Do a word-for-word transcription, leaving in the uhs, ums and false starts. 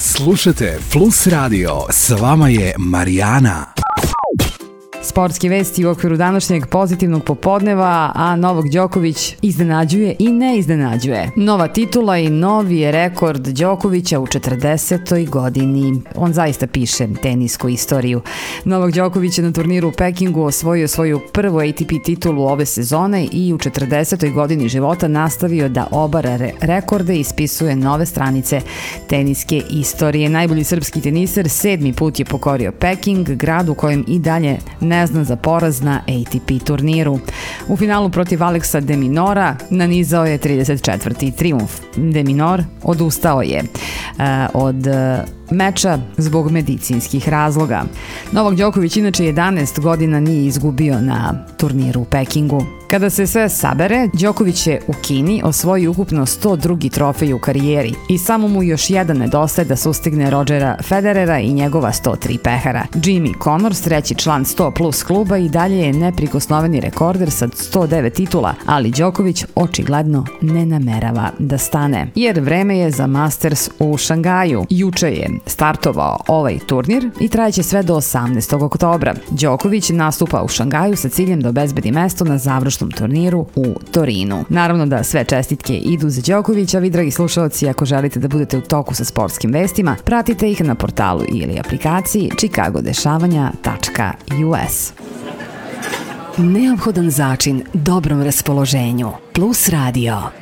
Slušajte Plus Radio, s vama je Marijana. Sportske vesti u okviru današnjeg pozitivnog popodneva, a Novak Đoković iznenađuje i ne iznenađuje. Nova titula i novi je rekord Đokovića u četrdesetoj godini. On zaista piše tenisku istoriju. Novak Đoković je na turniru u Pekingu osvojio svoju prvu A T P titulu ove sezone i u četrdesetoj godini života nastavio da obara re- rekorde i ispisuje nove stranice teniske istorije. Najbolji srpski teniser sedmi put je pokorio Peking, grad u kojem i dalje ne zna za poraz na A T P turniru. U finalu protiv Aleksa de Minora nanizao je trideset četvrti trijumf. De Minor odustao je uh, od uh, meča zbog medicinskih razloga. Novak Đoković inače jedanaest godina nije izgubio na turniru u Pekingu. Kada se sve sabere, Đoković je u Kini osvojio ukupno sto drugi trofej u karijeri i samo mu još jedan nedostaje da sustigne Rodgera Federera i njegova sto tri pehara. Jimmy Connors, treći član sto plus kluba, i dalje je neprikosnoveni rekorder sa sto devet titula, ali Đoković očigledno ne namerava da stane, jer vreme je za Masters u Šangaju. Juče je startovao ovaj turnir i trajeće sve do osamnaestog oktobra. Đoković nastupa u Šangaju sa ciljem da obezbedi mesto na završnom turniru u Torinu. Naravno da sve čestitke idu za Đokovića. Vi, dragi slušalci, ako želite da budete u toku sa sportskim vestima, pratite ih na portalu ili aplikaciji chicago dešavanja tačka u s. Neophodan začin dobrom raspoloženju. Plus Radio.